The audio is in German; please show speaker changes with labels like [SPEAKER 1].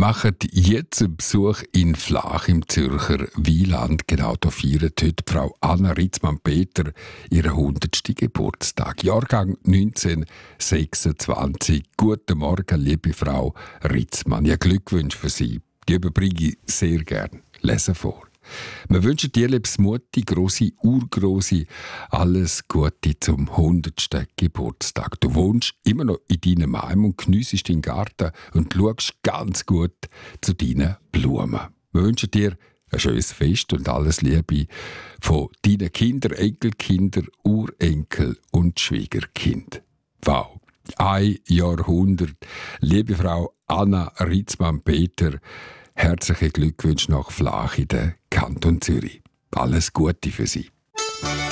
[SPEAKER 1] machen jetzt einen Besuch in Flach im Zürcher Wieland. Genau da feiert heute Frau Anna Ritzmann-Peter ihren 100. Geburtstag. Jahrgang 1926. Guten Morgen, liebe Frau Ritzmann. Ja, Glückwünsche für Sie. Die überbringe ich sehr gern. Lesen vor. Wir wünschen dir, liebes Mutti, grosse, urgrosse, alles Gute zum 100. Geburtstag. Du wohnst immer noch in deinem Heim und geniessest deinen Garten und schaust ganz gut zu deinen Blumen. Wir wünschen dir ein schönes Fest und alles Liebe von deinen Kindern, Enkelkindern, Urenkel und Schwiegerkind. Wow! Ein Jahrhundert. Liebe Frau Anna Ritzmann-Peter, herzliche Glückwünsche nach Flach in den Kanton Zürich. Alles Gute für Sie.